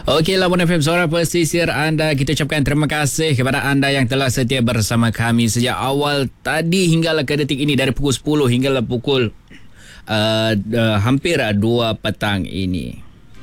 Okey, Labuan FM Suara Pesisir anda. Kita ucapkan terima kasih kepada anda yang telah setia bersama kami sejak awal tadi hinggalah ke detik ini, dari pukul 10 hinggalah pukul hampir 2 petang ini.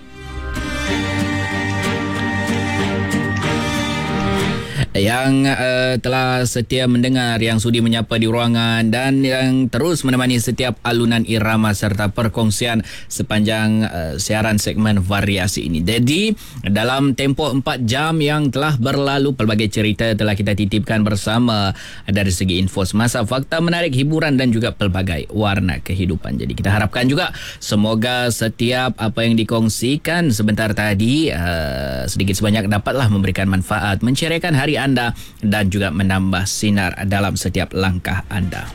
Yang telah setia mendengar, yang sudi menyapa di ruangan dan yang terus menemani setiap alunan irama serta perkongsian sepanjang siaran segmen variasi ini. Jadi dalam tempoh 4 jam yang telah berlalu, pelbagai cerita telah kita titipkan bersama dari segi info semasa, fakta menarik, hiburan dan juga pelbagai warna kehidupan. Jadi kita harapkan juga semoga setiap apa yang dikongsikan sebentar tadi sedikit sebanyak dapatlah memberikan manfaat, menceriakan hari anda dan juga menambah sinar dalam setiap langkah anda.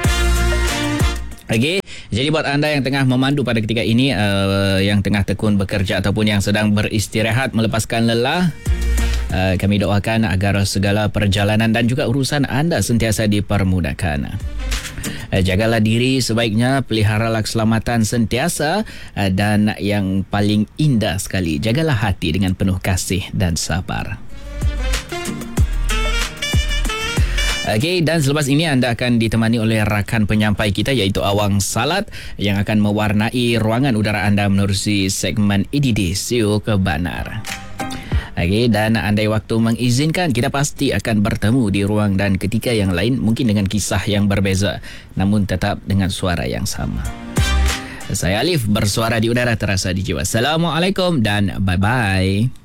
Okey, jadi buat anda yang tengah memandu pada ketika ini, yang tengah tekun bekerja ataupun yang sedang beristirahat melepaskan lelah, kami doakan agar segala perjalanan dan juga urusan anda sentiasa dipermudahkan. Jagalah diri sebaiknya, peliharalah keselamatan sentiasa, dan yang paling indah sekali, jagalah hati dengan penuh kasih dan sabar. Okey, dan selepas ini anda akan ditemani oleh rakan penyampai kita iaitu Awang Salat yang akan mewarnai ruangan udara anda menerusi segmen EDD Siu Kebanar. Okey, dan andai waktu mengizinkan, kita pasti akan bertemu di ruang dan ketika yang lain, mungkin dengan kisah yang berbeza namun tetap dengan suara yang sama. Saya Alif, bersuara di udara terasa di jiwa. Assalamualaikum dan bye-bye.